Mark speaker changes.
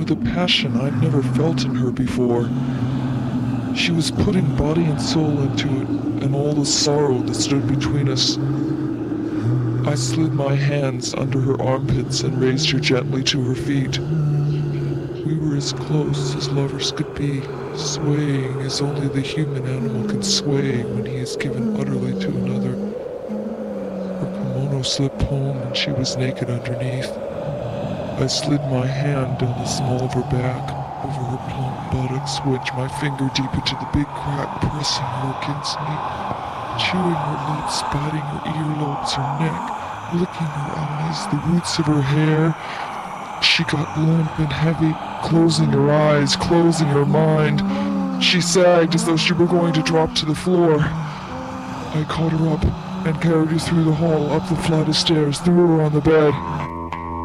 Speaker 1: with a passion I'd never felt in her before. She was putting body and soul into it, and all the sorrow that stood between us. I slid my hands under her armpits and raised her gently to her feet. We were as close as lovers could be, swaying as only the human animal can sway when he is given utterly to another. Her kimono slipped home and she was naked underneath. I slid my hand down the small of her back, over her plump buttocks, wedged my finger deep into the big crack, pressing her against me, chewing her lips, biting her earlobes, her neck, licking her eyes, the roots of her hair. She got limp and heavy, closing her eyes, closing her mind. She sagged as though she were going to drop to the floor. I caught her up and carried her through the hall, up the flight of stairs, threw her on the bed.